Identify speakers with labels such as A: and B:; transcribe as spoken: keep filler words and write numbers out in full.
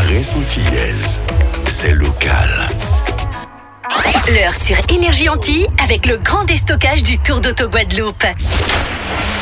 A: très antillaise. C'est local.
B: L'heure sur Énergie Antilles avec le grand déstockage du Tour d'Auto Guadeloupe.